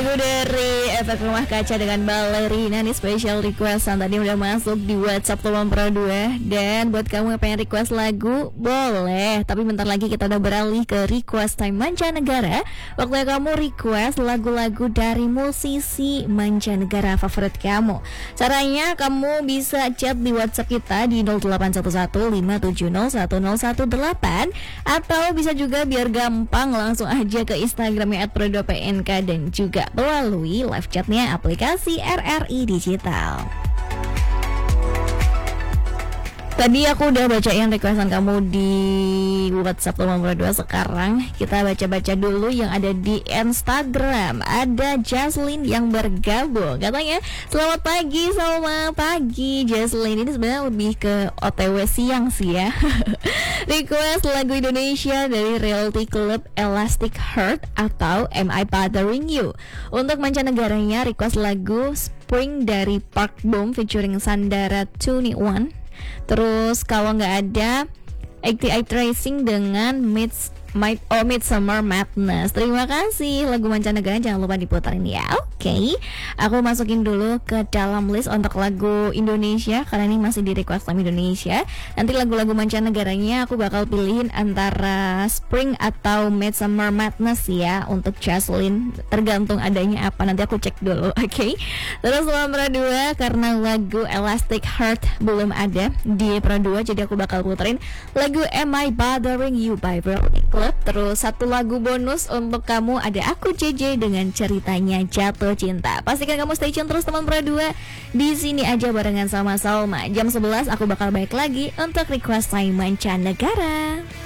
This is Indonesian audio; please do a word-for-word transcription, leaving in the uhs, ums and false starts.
lagu dari Efek Rumah Kaca dengan Ballerina nih, special requestan tadi udah masuk di WhatsApp Tomam Pro dua. Dan buat kamu yang pengen request lagu, boleh. Tapi bentar lagi kita udah beralih ke request time mancanegara. Waktunya kamu request lagu-lagu dari musisi mancanegara favorit kamu. Caranya kamu bisa chat di WhatsApp kita di nol delapan satu satu lima tujuh nol satu nol satu delapan, atau bisa juga biar gampang langsung aja ke Instagramnya at pro dua p n k, dan juga melalui live chatnya aplikasi R R I Digital. Tadi aku udah bacain requestan kamu di WhatsApp Tomam Pro dua. Sekarang kita baca-baca dulu yang ada di Instagram. Ada Jaslyn yang bergabung. Katanya, selamat pagi, selamat pagi Jaslyn. Ini sebenarnya lebih ke O T W siang sih ya. Request lagu Indonesia dari Realty Club, Elastic Heart atau Am I Bothering You. Untuk mancanegaranya request lagu Spring dari Park Bom featuring Sandara twenty-one. Terus kalau nggak ada delapan puluh delapan Racing dengan Mids My, oh, Midsummer Madness. Terima kasih. Lagu mancanegara jangan lupa diputarin ya. Oke, okay. Aku masukin dulu ke dalam list untuk lagu Indonesia, karena ini masih di request time Indonesia. Nanti lagu-lagu mancanegaranya aku bakal pilihin antara Spring atau Midsummer Madness ya untuk Jaslyn. Tergantung adanya apa, nanti aku cek dulu. Oke, okay. Terus Tomam Pro dua, karena lagu Elastic Heart belum ada di Pro dua, jadi aku bakal puterin lagu Am I Bothering You by Realty Club. Terus satu lagu bonus untuk kamu, ada Aku J J dengan ceritanya Jatuh Cinta. Pastikan kamu stay tune terus Tomam Pro dua di sini aja barengan sama Salma. Jam sebelas aku bakal balik lagi untuk request time mancanegara.